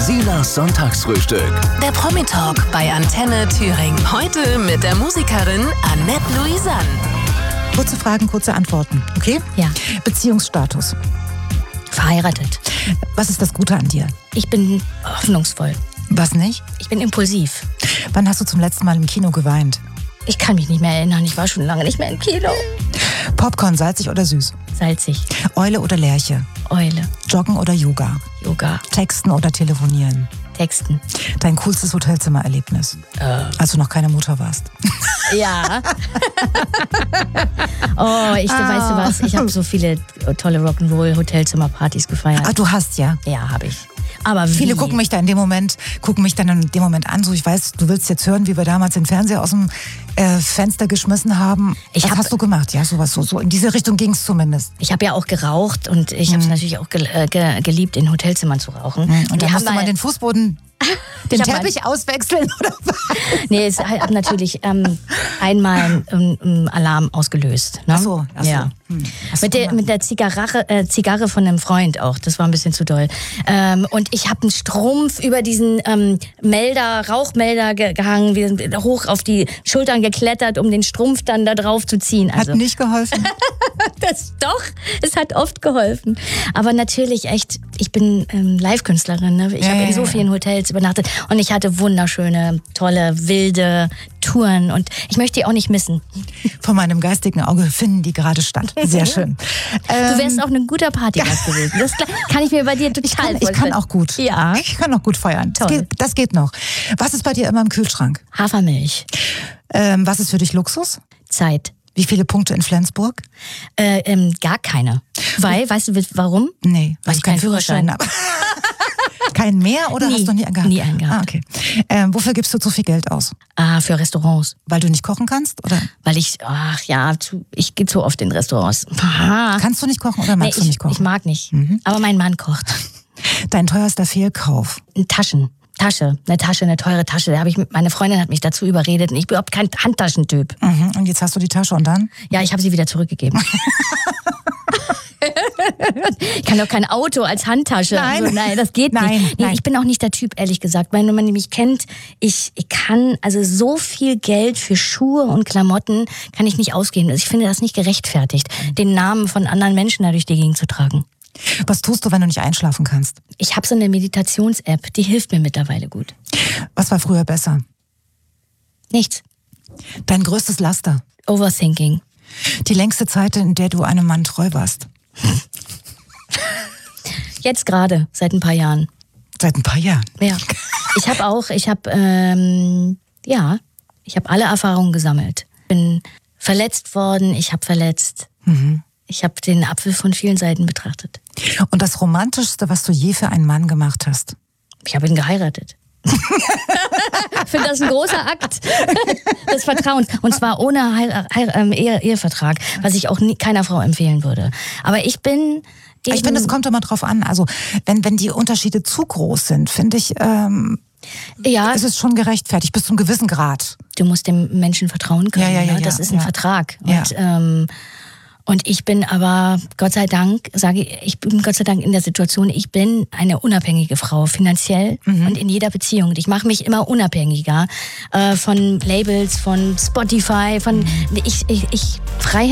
Silas Sonntagsfrühstück. Der Promi-Talk bei Antenne Thüringen. Heute mit der Musikerin Annette Louisanne. Kurze Fragen, kurze Antworten, okay? Ja. Beziehungsstatus. Verheiratet. Was ist das Gute an dir? Ich bin hoffnungsvoll. Was nicht? Ich bin impulsiv. Wann hast du zum letzten Mal im Kino geweint? Ich kann mich nicht mehr erinnern. Ich war schon lange nicht mehr im Kino. Popcorn, salzig oder süß? Salzig. Eule oder Lerche? Eule. Joggen oder Yoga? Yoga. Texten oder telefonieren? Texten. Dein coolstes Hotelzimmererlebnis? Als du noch keine Mutter warst. Ja. Weißt du was? Ich habe so viele tolle Rock'n'Roll-Hotelzimmerpartys gefeiert. Ah, du hast ja. Ja, habe ich. Aber viele gucken mich dann in dem Moment an, so ich weiß, du willst jetzt hören, wie wir damals den Fernseher aus dem Fenster geschmissen haben. Was hast du gemacht? Ja, sowas so in diese Richtung ging es zumindest. Ich habe ja auch geraucht und ich habe es natürlich auch geliebt, in Hotelzimmern zu rauchen. Und da musste man den Fußboden, den Teppich auswechseln oder was? Nee, es hat natürlich einmal einen Alarm ausgelöst. Ne? Ach so. Ja. Mit der Zigarre von einem Freund auch. Das war ein bisschen zu doll. Und ich habe einen Strumpf über diesen Rauchmelder gehangen, wir sind hoch auf die Schultern geklettert, um den Strumpf dann da drauf zu ziehen. Also, hat nicht geholfen? Es hat oft geholfen. Aber natürlich echt, ich bin Live-Künstlerin. Ne? Ich habe in so vielen Hotels übernachtet und ich hatte wunderschöne, tolle, wilde Touren und ich möchte die auch nicht missen. Vor meinem geistigen Auge finden die gerade statt. Sehr schön. Du wärst auch ein guter Partygast gewesen. Das kann ich mir bei dir total vorstellen. Ich kann auch gut. Ja. Ich kann auch gut feiern. Toll. Das geht noch. Was ist bei dir immer im Kühlschrank? Hafermilch. Was ist für dich Luxus? Zeit. Wie viele Punkte in Flensburg? Gar keine. Weil, weißt du warum? Nee, weil ich keinen Führerschein habe. Kein mehr oder hast du nie einen gehabt? Nie einen gehabt. Okay. Wofür gibst du zu viel Geld aus? Für Restaurants. Weil du nicht kochen kannst? Oder? Weil ich gehe zu oft in Restaurants. Kannst du nicht kochen oder magst du nicht kochen? Ich mag nicht, aber mein Mann kocht. Dein teuerster Fehlkauf? Eine teure Tasche. Meine Freundin hat mich dazu überredet und ich bin überhaupt kein Handtaschentyp. Und jetzt hast du die Tasche und dann? Ja, ich habe sie wieder zurückgegeben. Ich kann doch kein Auto als Handtasche. Nein, nein, das geht nicht. Nee, ich bin auch nicht der Typ, ehrlich gesagt. Wenn man mich kennt, ich kann also so viel Geld für Schuhe und Klamotten kann ich nicht ausgeben. Ich finde das nicht gerechtfertigt, den Namen von anderen Menschen da durch die Gegend zu tragen. Was tust du, wenn du nicht einschlafen kannst? Ich habe so eine Meditations-App, die hilft mir mittlerweile gut. Was war früher besser? Nichts. Dein größtes Laster? Overthinking. Die längste Zeit, in der du einem Mann treu warst? Jetzt gerade, seit ein paar Jahren. Seit ein paar Jahren? Ja. Ich habe alle Erfahrungen gesammelt. Bin verletzt worden, ich habe verletzt. Ich habe den Apfel von vielen Seiten betrachtet. Und das Romantischste, was du je für einen Mann gemacht hast? Ich habe ihn geheiratet. Ich finde das ein großer Akt des Vertrauens. Und zwar ohne Ehevertrag, was ich auch keiner Frau empfehlen würde. Aber ich finde, es kommt immer drauf an. Also wenn die Unterschiede zu groß sind, finde ich, ist es schon gerechtfertigt, bis zu einem gewissen Grad. Du musst dem Menschen vertrauen können. Ja, das ist ein Vertrag. Ja. Und ich bin aber, Gott sei Dank in der Situation, ich bin eine unabhängige Frau, finanziell und in jeder Beziehung. Und ich mache mich immer unabhängiger von Labels, von Spotify, Freiheit.